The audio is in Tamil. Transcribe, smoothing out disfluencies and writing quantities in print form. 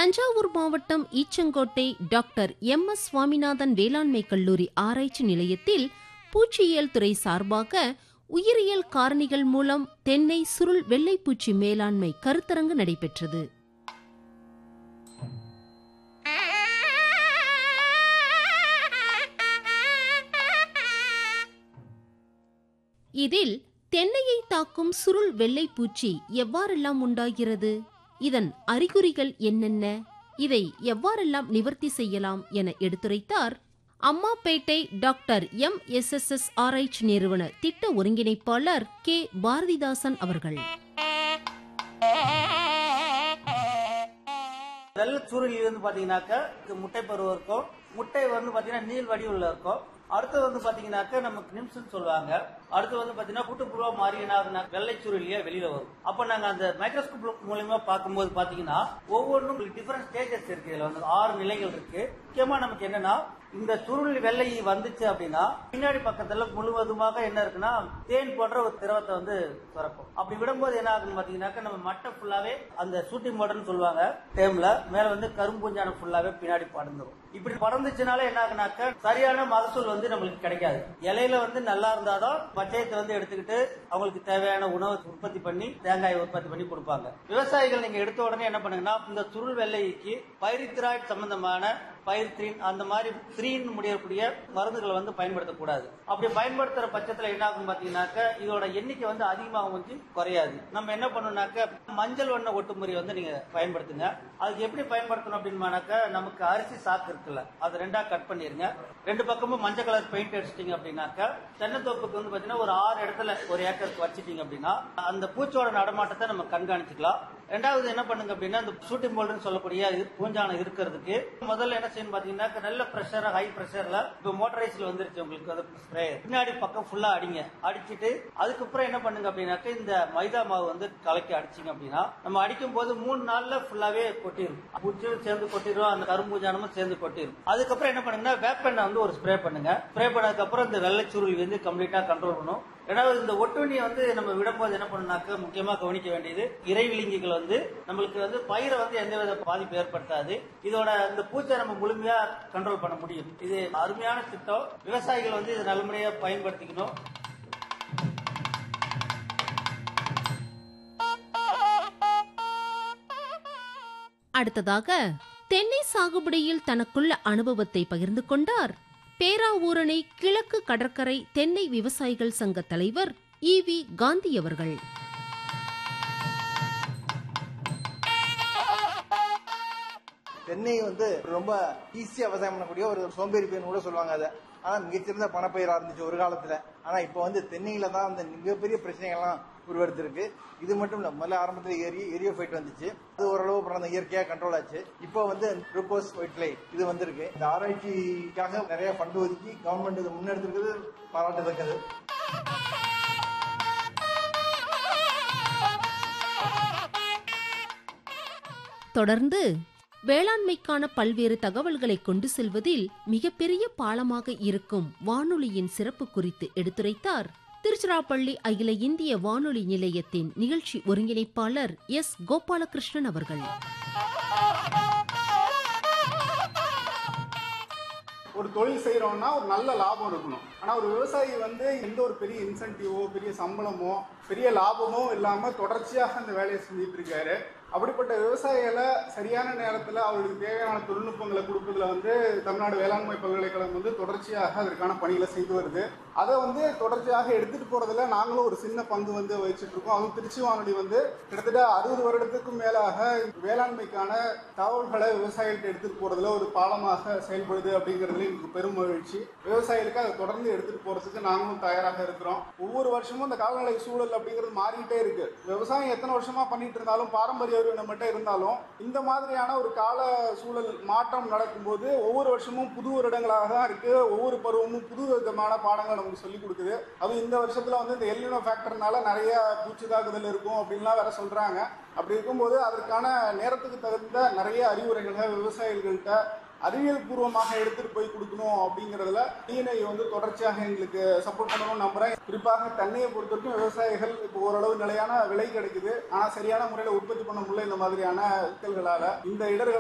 தஞ்சாவூர் மாவட்டம் ஈச்சங்கோட்டை டாக்டர் எம்.எஸ். சுவாமிநாதன் வேளாண்மை கல்லூரி ஆராய்ச்சி நிலையத்தில் பூச்சியியல் துறை சார்பாக உயிரியல் காரணிகள் மூலம் தென்னை சுருள் வெள்ளைப்பூச்சி மேலாண்மை கருத்தரங்கு நடைபெற்றது. இதில் தென்னையை தாக்கும் சுருள் வெள்ளைப்பூச்சி எவ்வாறெல்லாம் உண்டாகிறது, இதன் அறிகுறிகள் என்னென்ன, இதை எவ்வாறெல்லாம் நிவர்த்தி செய்யலாம் என எடுத்துரைத்தார் அம்மாப்பேட்டை டாக்டர் எம்.எஸ்.எஸ். ஆராய்ச்சி நிறுவன திட்ட ஒருங்கிணைப்பாளர் கே. பாரதிதாசன் அவர்கள். வெள்ளச்சூரில் இருந்து பாத்தீங்கன்னாக்க முட்டை பருவம் இருக்கும். முட்டை வந்து பாத்தீங்கன்னா நீள் வடிவில் இருக்கும். அடுத்து வந்து பாத்தீங்கன்னாக்க நமக்கு நிம்ஸ்ன்னு சொல்லுவாங்க. அடுத்து வந்து பாத்தீங்கன்னா கூட்டுப்புழுவா மாறி என்ன வெள்ளைச்சூரிலேயே வெளியில வரும். அப்ப நாங்க அந்த மைக்ரோஸ்கோப் மூலமா பார்க்கும்போது பாத்தீங்கன்னா ஒவ்வொன்றும் டிஃபரெண்ட் ஸ்டேஜஸ் இருக்கு. இதுல வந்து 6 நிலைகள் இருக்கு. முக்கியமா நமக்கு என்னன்னா இந்த சுருள் வெள்ளை வந்துச்சு அப்படின்னா பின்னாடி பக்கத்துல முழுவதுமாக என்ன இருக்குன்னா தேன் போன்ற ஒரு திரவத்தை வந்து சுரக்கும். அப்படி விடும்போது என்ன ஆகுன்னு பாத்தீங்கன்னாக்க நம்ம மட்டை ஃபுல்லாவே அந்த சூட்டிங் மோடர்னு சொல்லுவாங்க டேம்ல மேல வந்து கரும்பூஞ்சான ஃபுல்லாவே பின்னாடி படர்ந்துடும். இப்படி படர்ந்துச்சுனால என்ன ஆகுனாக்க சரியான மகசூல் வந்து நம்மளுக்கு கிடைக்காது. இலையில வந்து நல்லா இருந்தாதான் பச்சையத்தை வந்து எடுத்துக்கிட்டு அவங்களுக்கு தேவையான உணவை உற்பத்தி பண்ணி தேங்காயை உற்பத்தி பண்ணி கொடுப்பாங்க. விவசாயிகள் நீங்க எடுத்த உடனே என்ன பண்ணுங்கன்னா இந்த சுருள் வெள்ளைக்கு பைரித்திராய்டு சம்பந்தமான பைரித்ரின் அந்த மாதிரி த்ரீன் முடியக்கூடிய மருந்துகளை வந்து பயன்படுத்தக்கூடாது. அப்படி பயன்படுத்துற பட்சத்துல என்ன ஆகும் பாத்தீங்கன்னாக்க இதோட எண்ணிக்கை வந்து அதிகமாக வந்து குறையாது. நம்ம என்ன பண்ணணும்னாக்க மஞ்சள் வண்ண ஒட்டுமுறை வந்து நீங்க பயன்படுத்துங்க. அதுக்கு எப்படி பயன்படுத்தணும் அப்படின்னாக்க நமக்கு அரிசி சாக்கு இருக்குல்ல, அது 2ஆ கட் பண்ணிருங்க. 2 பக்கமும் மஞ்சள் கலர் பெயிண்ட் அடிச்சிட்டீங்க அப்படின்னாக்க தென்னந்தோப்புக்கு வந்து பாத்தீங்கன்னா ஒரு 6 இடத்துல 1 ஏக்கருக்கு வச்சிட்டீங்க அப்படின்னா அந்த பூச்சோட நடமாட்டத்தை நம்ம கண்காணிச்சுக்கலாம். 2வது என்ன பண்ணுங்க அப்படின்னா இந்த ஷூட்டிங் போல்டுன்னு சொல்லக்கூடிய பூஞ்சானம் இருக்கிறதுக்கு முதல்ல என்ன செய்யணும் பாத்தீங்கன்னா நல்ல பிரஷர் ஹை பிரஷர்ல இப்ப மோட்டரைஸ்ல வந்துருச்சு உங்களுக்கு ஸ்ப்ரே பின்னாடி பக்கம் ஃபுல்லா அடிங்க. அடிச்சுட்டு அதுக்கப்புறம் என்ன பண்ணுங்க அப்படின்னாக்க இந்த மைதா மாவு வந்து கலக்கி அடிச்சிங்க அப்படின்னா நம்ம அடிக்கும் போது 3 நாள்ல ஃபுல்லாவே கொட்டிடும். பூச்சியும் சேர்ந்து கொட்டிடும், அந்த கரும்பூஞ்சானமும் சேர்ந்து கொட்டிடும். அதுக்கப்புறம் என்ன பண்ணுங்கன்னா வேப்பெண்ணெய் வந்து ஒரு ஸ்ப்ரே பண்ணுங்க. ஸ்ப்ரே பண்ணதுக்கு அப்புறம் இந்த வெள்ளைச்சுருள் வந்து கம்ப்ளீட்டா கண்ட்ரோல் பண்ணும். ரெண்டாவது இந்த ஒட்டுண்ணியை வந்து நம்ம விடும்போது என்ன பண்ணாக்க முக்கியமா கவனிக்க வேண்டியது இறைவிலிங்கிகள் வந்து நம்மளுக்கு வந்து பயிரை வந்து எந்தவித பாதிப்பு ஏற்படுத்தாது. இதோட இந்த பூச்சை நம்ம முழுமையா கண்ட்ரோல் பண்ண முடியும். இது அருமையான திட்டம். விவசாயிகள் வந்து இதை நல்லமுறையா பயன்படுத்திக்கணும். அடுத்ததாக தென்னை சாகுபடியில் தனக்குள்ள அனுபவத்தை பகிர்ந்து கொண்டார் பேராவூரணி கிழக்கு கடற்கரை தென்னை விவசாயிகள் சங்க தலைவர் ஈ.வி. காந்தி அவர்கள். தென்னை வந்து ரொம்ப ஈஸியா விவசாயம் பண்ணக்கூடிய ஒரு சோம்பேறி பயிர் கூட சொல்லுவாங்க. அதை ஆனா மிகச்சிறந்த பணப்பயிரா இருந்துச்சு ஒரு காலத்துல. ஆனா இப்ப வந்து தென்னையில தான் அந்த மிகப்பெரிய பிரச்சனைகள்லாம் உருவெடுத்திருக்கு. இது மட்டும் இல்ல, முதல்ல ஆரம்பத்துல எரியோஃபைட் வந்துச்சு, அது ஓரளவு பிறந்த இயற்கையா கண்ட்ரோல் ஆச்சு. இப்போ வந்து குளுக்கோஸ் ஒயிட்லை இது வந்திருக்கு. இந்த ஆராய்ச்சிக்காக நிறைய ஃபண்ட் ஒதுக்கி கவர்மெண்ட் இது முன்னெடுத்திருக்கிறது பாராட்டத்தக்கது. தொடர்ந்து வேளாண்மைக்கான பல்வேறு தகவல்களை கொண்டு செல்வதில் மிகப்பெரிய பாலமாக இருக்கும் வானொலியின் சிறப்பு குறித்து எடுத்துரைத்தார் திருச்சிராப்பள்ளி அகில இந்திய வானொலி நிலையத்தின் நிகழ்ச்சி ஒருங்கிணைப்பாளர் எஸ். கோபாலகிருஷ்ணன் அவர்கள். ஒரு தொழில் செய்யறோம்னா ஒரு நல்ல லாபம் இருக்கணும். ஆனா ஒரு விவசாயி வந்து எந்த ஒரு பெரிய இன்சென்டிவோ பெரிய சம்பளமோ பெரிய லாபமோ இல்லாம தொடர்ச்சியாக அந்த வேலையை செஞ்சுட்டு இருக்காரு. அப்படிப்பட்ட விவசாயிகளை சரியான நேரத்தில் அவர்களுக்கு தேவையான தொழில்நுட்பங்களை கொடுப்பதுல வந்து தமிழ்நாடு வேளாண்மை பல்கலைக்கழகம் வந்து தொடர்ச்சியாக அதற்கான பணிகளை செய்து வருது. அதை வந்து தொடர்ச்சியாக எடுத்துட்டு போறதுல நாங்களும் ஒரு சின்ன பங்கு வந்து வகிச்சுட்டு இருக்கோம். அதுவும் திருச்சி வானொலி வந்து கிட்டத்தட்ட 60 வருடத்துக்கும் மேலாக வேளாண்மைக்கான தகவல்களை விவசாயிகள்கிட்ட எடுத்துட்டு போறதுல ஒரு பாலமாக செயல்படுது அப்படிங்கிறதுல எங்களுக்கு பெரும் மகிழ்ச்சி. விவசாயிகளுக்கு அதை தொடர்ந்து எடுத்துட்டு போறதுக்கு நாங்களும் தயாராக இருக்கிறோம். ஒவ்வொரு வருஷமும் இந்த காலநிலை சூழல் அப்படிங்கிறது மாறிக்கிட்டே இருக்கு. விவசாயம் எத்தனை வருஷமா பண்ணிட்டு இருந்தாலும் பாரம்பரிய மட்டும் இருந்தாலும் இந்த மாதிரியான ஒரு கால சூழல் மாற்றம் நடக்கும்போது ஒவ்வொரு வருஷமும் புது வருடங்களாக தான் இருக்கு. ஒவ்வொரு பருவமும் புது விதமான பாடங்களை நமக்கு சொல்லிக் கொடுக்குது. அதுவும் இந்த வருஷத்துல வந்து இந்த எல்னினோ ஃபேக்டர்னால நிறைய பூச்சி தாக்குதல் இருக்கும் அப்படின்லாம் வேற சொல்றாங்க. அப்படி இருக்கும்போது அதற்கான நேரத்துக்கு தகுந்த நிறைய அறிவுரைகளை விவசாயிகள்கிட்ட அறிவியல் பூர்வமாக எடுத்துட்டு போய் கொடுக்கணும் அப்படிங்கறதுல டிஎன்ஐ வந்து தொடர்ச்சியாக எங்களுக்கு சப்போர்ட் பண்ணணும்னு நம்புறேன். குறிப்பாக தென்னையை பொறுத்த வரைக்கும் விவசாயிகள் இப்போ ஓரளவு நிலையான விலை கிடைக்குது. ஆனா சரியான முறையில உற்பத்தி பண்ண முடியல இந்த மாதிரியான சிக்கல்களால. இந்த இடர்கள்